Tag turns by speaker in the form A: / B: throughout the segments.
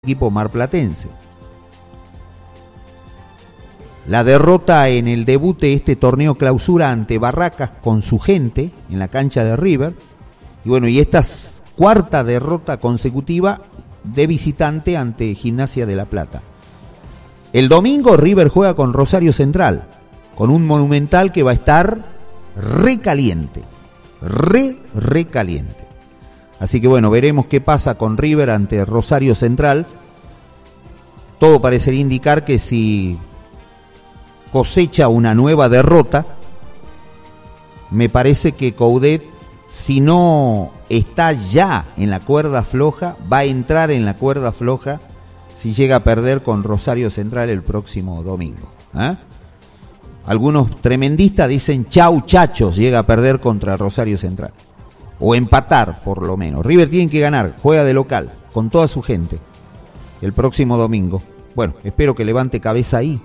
A: equipo marplatense. La derrota en el debut de este torneo clausura ante Barracas con su gente en la cancha de River. Y bueno, y esta cuarta derrota consecutiva de visitante ante Gimnasia de La Plata. El domingo River juega con Rosario Central, con un Monumental que va a estar recaliente, recaliente. Así que bueno, veremos qué pasa con River ante Rosario Central. Todo parecería indicar que si cosecha una nueva derrota, me parece que Coudet, si no está ya en la cuerda floja, va a entrar en la cuerda floja si llega a perder con Rosario Central el próximo domingo. Algunos tremendistas dicen chau chachos, llega a perder contra Rosario Central. O empatar, por lo menos. River tiene que ganar, juega de local, con toda su gente, el próximo domingo. Bueno, espero que levante cabeza ahí.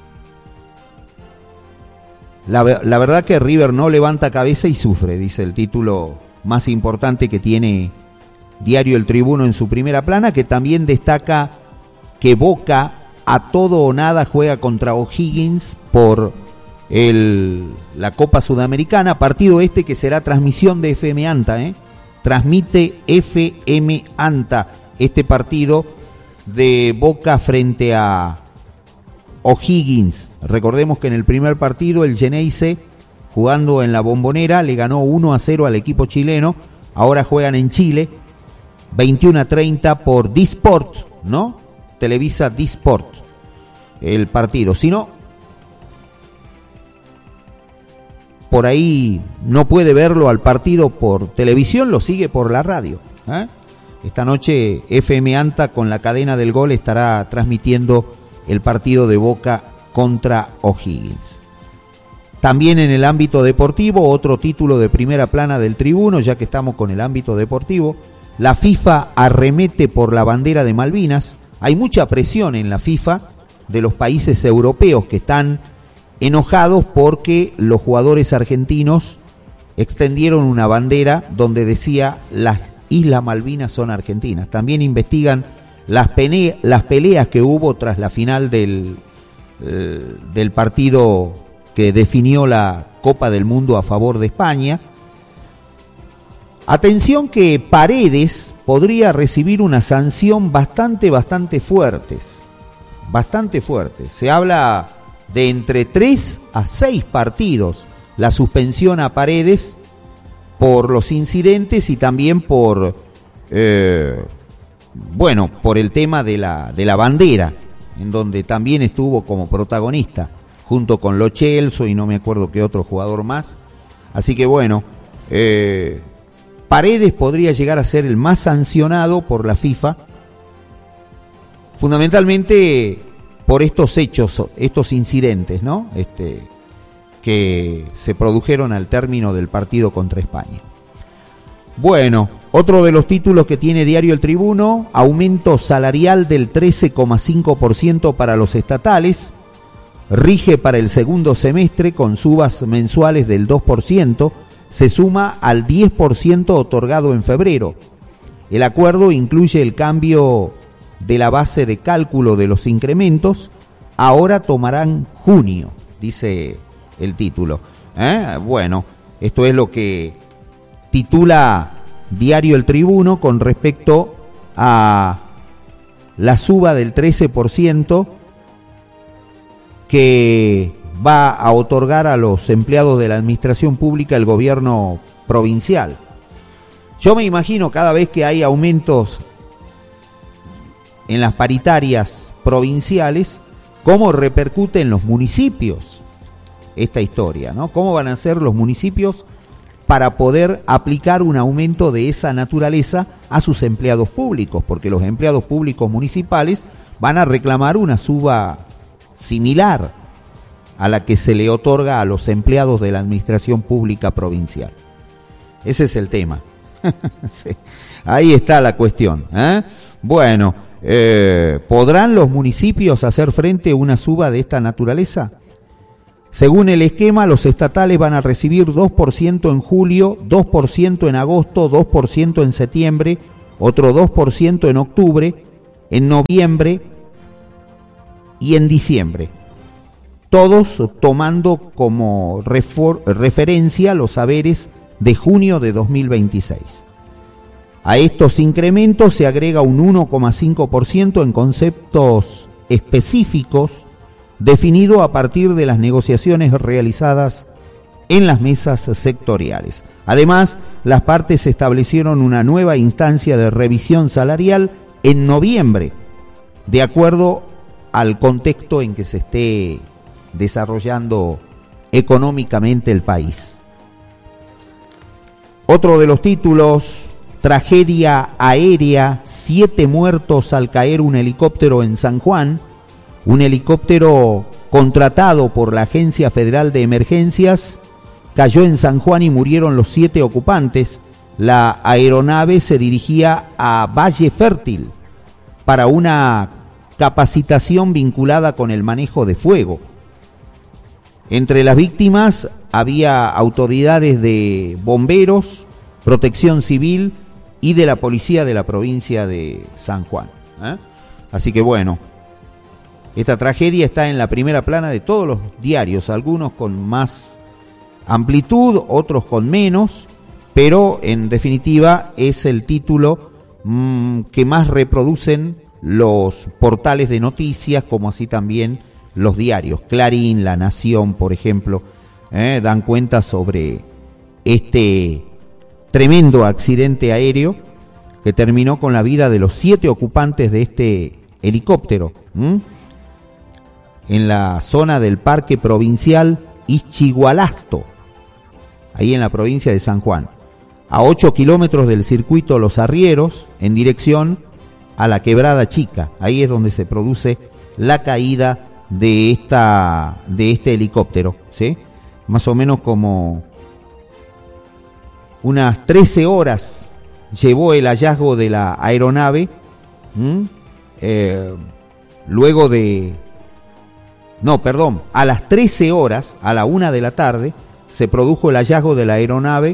A: La verdad que River no levanta cabeza y sufre, dice el título más importante que tiene Diario El Tribuno en su primera plana, que también destaca que Boca a todo o nada juega contra O'Higgins por la Copa Sudamericana, partido este que será transmisión de FM Anta, transmite FM Anta este partido de Boca frente a O'Higgins. Recordemos que en el primer partido el Geneise, jugando en la Bombonera, le ganó 1-0 al equipo chileno. Ahora juegan en Chile, 21-30 por Disport, ¿no? Televisa Disport el partido. Si no, por ahí no puede verlo al partido por televisión, lo sigue por la radio. Esta noche FM Anta con la cadena del gol estará transmitiendo el partido de Boca contra O'Higgins. También en el ámbito deportivo, otro título de primera plana del Tribuno, ya que estamos con el ámbito deportivo, la FIFA arremete por la bandera de Malvinas. Hay mucha presión en la FIFA de los países europeos que están enojados porque los jugadores argentinos extendieron una bandera donde decía las Islas Malvinas son argentinas. También investigan las peleas que hubo tras la final del partido que definió la Copa del Mundo a favor de España. Atención que Paredes podría recibir una sanción bastante fuerte. Se habla de entre 3 a 6 partidos la suspensión a Paredes por los incidentes y también por por el tema de la bandera, en donde también estuvo como protagonista junto con Lo Celso y no me acuerdo qué otro jugador más. Así que bueno, Paredes podría llegar a ser el más sancionado por la FIFA, fundamentalmente por estos hechos, estos incidentes, ¿no? Que se produjeron al término del partido contra España. Bueno, otro de los títulos que tiene Diario El Tribuno, aumento salarial del 13,5% para los estatales, rige para el segundo semestre con subas mensuales del 2%, se suma al 10% otorgado en febrero. El acuerdo incluye el cambio de la base de cálculo de los incrementos, ahora tomarán junio, dice el título. Bueno, esto es lo que titula Diario El Tribuno con respecto a la suba del 13% que va a otorgar a los empleados de la administración pública el gobierno provincial. Yo me imagino cada vez que hay aumentos en las paritarias provinciales, cómo repercute en los municipios esta historia, ¿no? ¿Cómo van a ser los municipios para poder aplicar un aumento de esa naturaleza a sus empleados públicos? Porque los empleados públicos municipales van a reclamar una suba similar a la que se le otorga a los empleados de la administración pública provincial. Ese es el tema. Sí, ahí está la cuestión. Bueno, ¿podrán los municipios hacer frente a una suba de esta naturaleza? Según el esquema, los estatales van a recibir 2% en julio, 2% en agosto, 2% en septiembre, otro 2% en octubre, en noviembre y en diciembre, todos tomando como referencia los haberes de junio de 2026. A estos incrementos se agrega un 1,5% en conceptos específicos definido a partir de las negociaciones realizadas en las mesas sectoriales. Además, las partes establecieron una nueva instancia de revisión salarial en noviembre, de acuerdo al contexto en que se esté desarrollando económicamente el país. Otro de los títulos: tragedia aérea, 7 muertos al caer un helicóptero en San Juan. Un helicóptero contratado por la Agencia Federal de Emergencias cayó en San Juan y murieron los 7 ocupantes. La aeronave se dirigía a Valle Fértil para una capacitación vinculada con el manejo de fuego. Entre las víctimas había autoridades de bomberos, protección civil y de la policía de la provincia de San Juan. Así que bueno, esta tragedia está en la primera plana de todos los diarios, algunos con más amplitud, otros con menos, pero en definitiva es el título que más reproducen los portales de noticias, como así también los diarios. Clarín, La Nación, por ejemplo, dan cuenta sobre este tremendo accidente aéreo que terminó con la vida de los 7 ocupantes de este helicóptero en la zona del Parque Provincial Ischigualasto, ahí en la provincia de San Juan, a 8 kilómetros del circuito Los Arrieros, en dirección a la Quebrada Chica. Ahí es donde se produce la caída de este helicóptero, ¿sí? Más o menos como unas 13 horas llevó el hallazgo de la aeronave, a las 13 horas, a la 1 de la tarde, se produjo el hallazgo de la aeronave,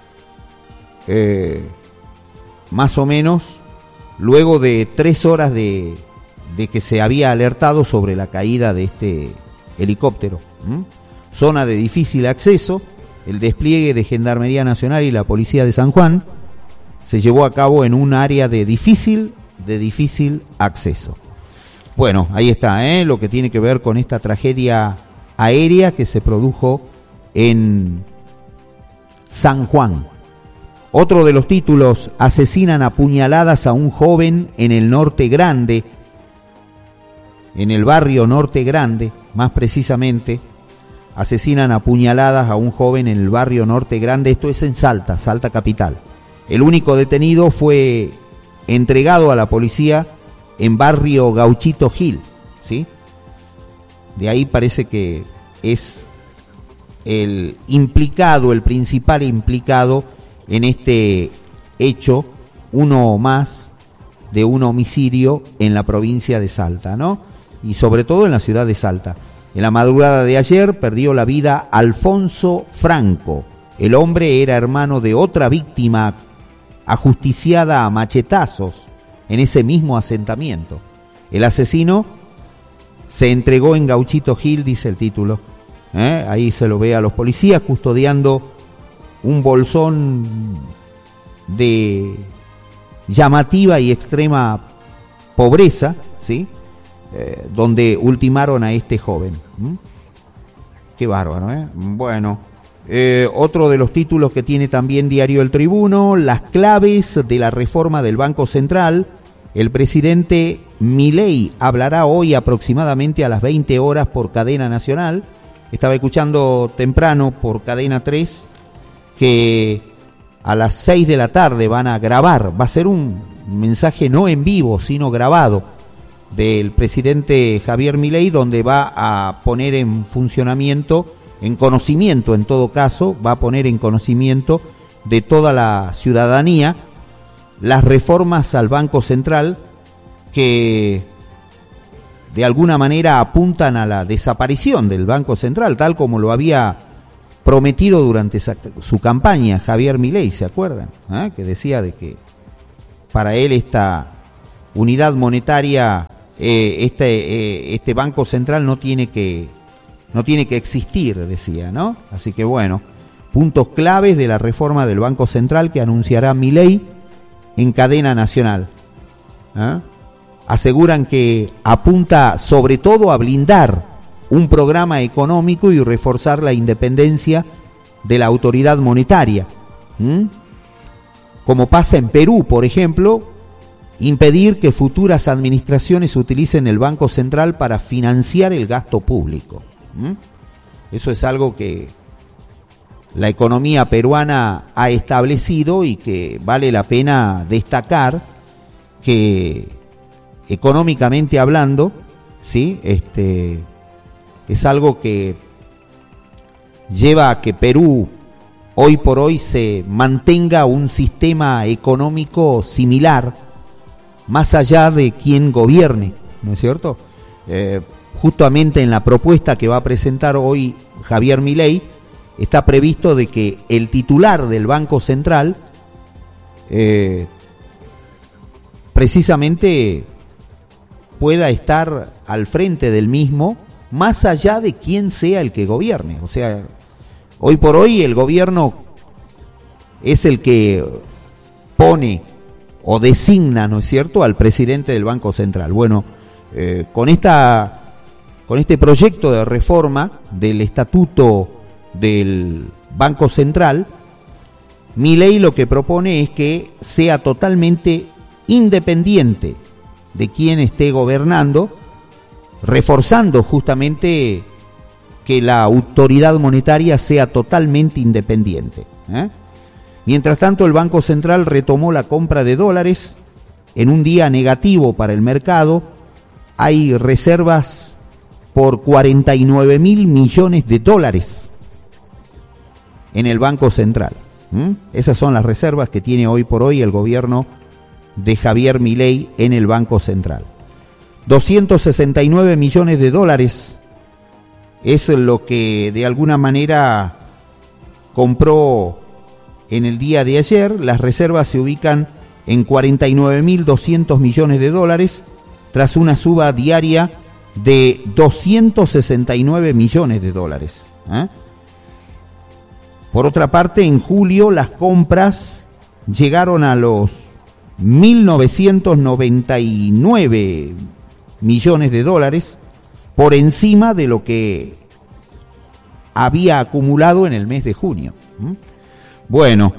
A: más o menos luego de 3 horas de que se había alertado sobre la caída de este helicóptero. Zona de difícil acceso. El despliegue de Gendarmería Nacional y la Policía de San Juan se llevó a cabo en un área de difícil acceso. Bueno, ahí está, lo que tiene que ver con esta tragedia aérea que se produjo en San Juan. Otro de los títulos: asesinan a puñaladas a un joven en el Norte Grande, en el barrio Norte Grande, más precisamente. Asesinan a puñaladas a un joven en el barrio Norte Grande, esto es en Salta capital. El único detenido fue entregado a la policía en barrio Gauchito Gil, ¿sí? De ahí parece que es el principal implicado en este hecho, uno más de un homicidio en la provincia de Salta, ¿no? Y sobre todo en la ciudad de Salta. En la madrugada de ayer perdió la vida Alfonso Franco. El hombre era hermano de otra víctima ajusticiada a machetazos en ese mismo asentamiento. El asesino se entregó en Gauchito Gil, dice el título. Ahí se lo ve a los policías custodiando un bolsón de llamativa y extrema pobreza, ¿sí? Donde ultimaron a este joven. Qué bárbaro, ¿eh? Bueno, otro de los títulos que tiene también Diario El Tribuno: las claves de la reforma del Banco Central. El presidente Milei hablará hoy aproximadamente a las 20 horas por cadena nacional. Estaba escuchando temprano por Cadena 3 que a las 6 de la tarde van a grabar, va a ser un mensaje no en vivo, sino grabado, del presidente Javier Milei, donde va a poner en funcionamiento, en conocimiento en todo caso, va a poner en conocimiento de toda la ciudadanía las reformas al Banco Central que de alguna manera apuntan a la desaparición del Banco Central, tal como lo había prometido durante su campaña Javier Milei, ¿se acuerdan? Que decía de que para él esta unidad monetaria, este Banco Central no tiene que existir, decía, ¿no? Así que bueno, puntos claves de la reforma del Banco Central que anunciará Milei en cadena nacional. Aseguran que apunta sobre todo a blindar un programa económico y reforzar la independencia de la autoridad monetaria. Como pasa en Perú, por ejemplo, impedir que futuras administraciones utilicen el Banco Central para financiar el gasto público. Eso es algo que la economía peruana ha establecido y que vale la pena destacar, que económicamente hablando, ¿sí? Es algo que lleva a que Perú hoy por hoy se mantenga un sistema económico similar, más allá de quien gobierne, ¿no es cierto? Justamente en la propuesta que va a presentar hoy Javier Milei está previsto de que el titular del Banco Central precisamente pueda estar al frente del mismo, más allá de quién sea el que gobierne. O sea, hoy por hoy el gobierno es el que pone o designa, ¿no es cierto?, al presidente del Banco Central. Bueno, con este proyecto de reforma del estatuto del Banco Central, Milei lo que propone es que sea totalmente independiente de quien esté gobernando, reforzando justamente que la autoridad monetaria sea totalmente independiente. Mientras tanto, el Banco Central retomó la compra de dólares en un día negativo para el mercado. Hay reservas por 49.000 millones de dólares en el Banco Central. Esas son las reservas que tiene hoy por hoy el gobierno de Javier Milei en el Banco Central. 269 millones de dólares es lo que de alguna manera compró en el día de ayer. Las reservas se ubican en 49.200 millones de dólares tras una suba diaria de 269 millones de dólares. Por otra parte, en julio las compras llegaron a los 1.999 millones de dólares, por encima de lo que había acumulado en el mes de junio. Bueno,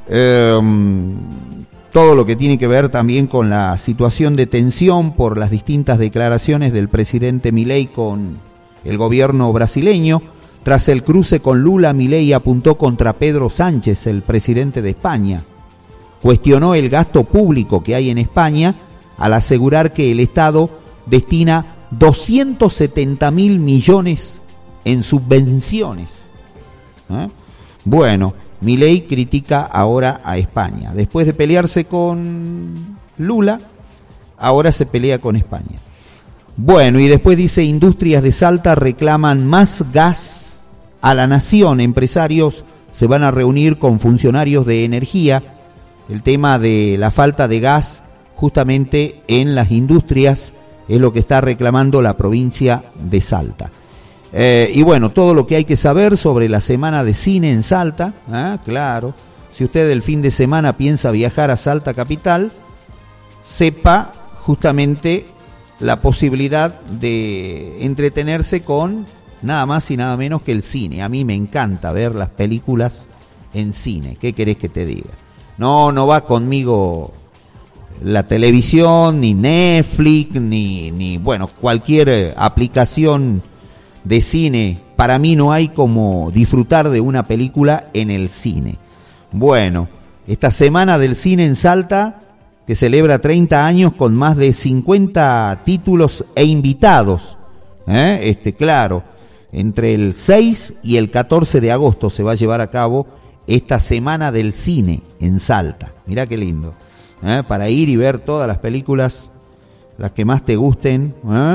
A: todo lo que tiene que ver también con la situación de tensión por las distintas declaraciones del presidente Milei con el gobierno brasileño. Tras el cruce con Lula, Milei apuntó contra Pedro Sánchez, el presidente de España. Cuestionó el gasto público que hay en España al asegurar que el Estado destina 270.000 millones en subvenciones. Bueno, Milei critica ahora a España. Después de pelearse con Lula, ahora se pelea con España. Bueno, y después dice, industrias de Salta reclaman más gas a la nación. Empresarios se van a reunir con funcionarios de energía. El tema de la falta de gas justamente en las industrias es lo que está reclamando la provincia de Salta. Y bueno, todo lo que hay que saber sobre la semana de cine en Salta. Claro, si usted el fin de semana piensa viajar a Salta capital, sepa justamente la posibilidad de entretenerse con nada más y nada menos que el cine. A mí me encanta ver las películas en cine. ¿Qué querés que te diga? No va conmigo la televisión, ni Netflix, ni bueno, cualquier aplicación de cine. Para mí no hay como disfrutar de una película en el cine. Bueno, esta semana del cine en Salta, que celebra 30 años con más de 50 títulos e invitados. Claro, entre el 6 y el 14 de agosto se va a llevar a cabo esta semana del cine en Salta. Mirá qué lindo. Para ir y ver todas las películas, las que más te gusten.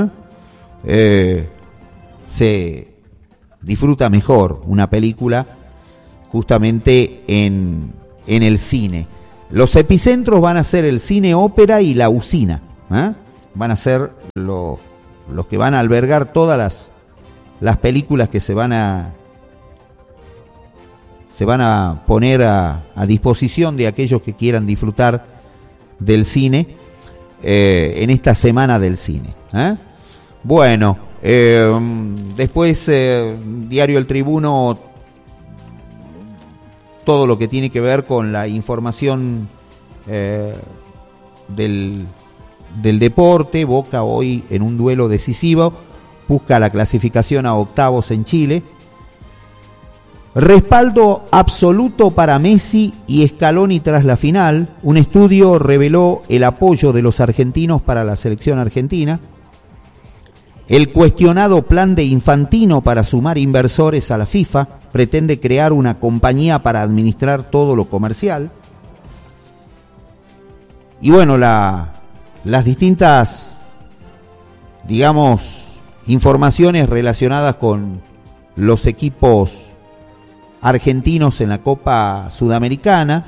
A: Se disfruta mejor una película justamente en el cine. Los epicentros van a ser el Cine Ópera y la Usina. Van a ser los que van a albergar todas las películas que se van a poner a disposición de aquellos que quieran disfrutar del cine en esta semana del cine. Bueno, después Diario El Tribuno, todo lo que tiene que ver con la información del deporte. Boca hoy en un duelo decisivo busca la clasificación a octavos en Chile. Respaldo absoluto para Messi y Scaloni tras la final. Un estudio reveló el apoyo de los argentinos para la selección argentina. El cuestionado plan de Infantino para sumar inversores a la FIFA pretende crear una compañía para administrar todo lo comercial. Y bueno, las distintas, digamos, informaciones relacionadas con los equipos argentinos en la Copa Sudamericana.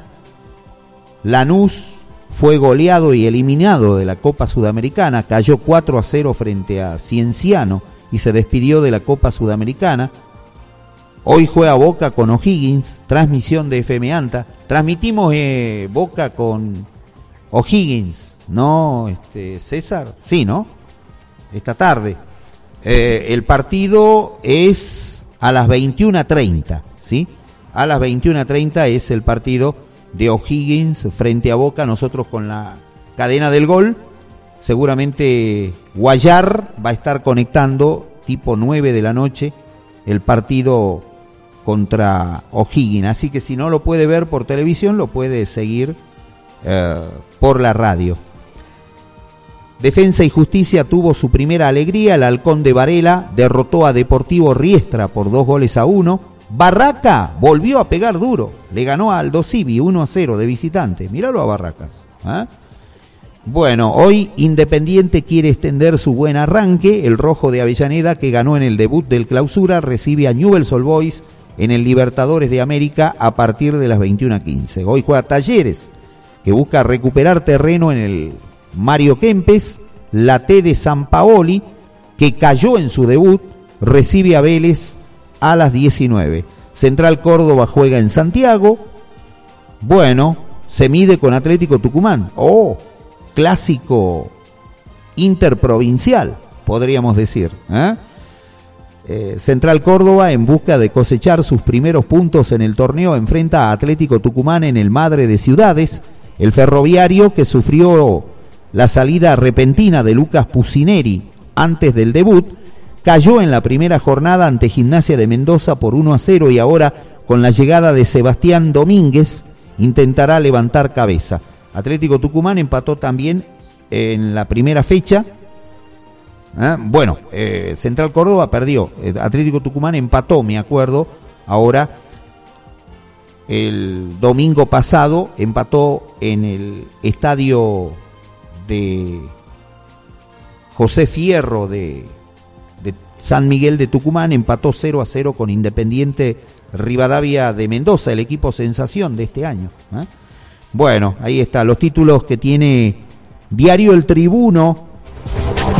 A: Lanús fue goleado y eliminado de la Copa Sudamericana, cayó 4-0 frente a Cienciano y se despidió de la Copa Sudamericana. Hoy juega Boca con O'Higgins, transmisión de FM Anta. Transmitimos Boca con O'Higgins, ¿no, César? Sí, ¿no? Esta tarde. El partido es a las 21:30, ¿sí? A las 21:30 es el partido de O'Higgins frente a Boca. Nosotros con la cadena del gol, seguramente Guayar va a estar conectando tipo 9 de la noche el partido contra O'Higgins. Así que si no lo puede ver por televisión, lo puede seguir por la radio. Defensa y Justicia tuvo su primera alegría. El Halcón de Varela derrotó a Deportivo Riestra por 2-1. Barraca volvió a pegar duro, le ganó a Aldo Civi 1-0 de visitante. Míralo a Barracas. Bueno, hoy Independiente quiere extender su buen arranque. El Rojo de Avellaneda, que ganó en el debut del Clausura, recibe a Newell's Old Boys en el Libertadores de América a partir de las 21:15. Hoy juega Talleres, que busca recuperar terreno en el Mario Kempes. La T de San Paoli, que cayó en su debut, recibe a Vélez a las 19. Central Córdoba juega en Santiago. Bueno, se mide con Atlético Tucumán. Clásico interprovincial, podríamos decir. Central Córdoba, en busca de cosechar sus primeros puntos en el torneo, enfrenta a Atlético Tucumán en el Madre de Ciudades. El Ferroviario, que sufrió la salida repentina de Lucas Pusineri antes del debut, cayó en la primera jornada ante Gimnasia de Mendoza por 1-0 y ahora, con la llegada de Sebastián Domínguez, intentará levantar cabeza. Atlético Tucumán empató también en la primera fecha. Central Córdoba perdió. Atlético Tucumán empató, me acuerdo, ahora el domingo pasado empató en el estadio de José Fierro de San Miguel de Tucumán, empató 0-0 con Independiente Rivadavia de Mendoza, el equipo sensación de este año. Bueno, ahí está, los títulos que tiene Diario El Tribuno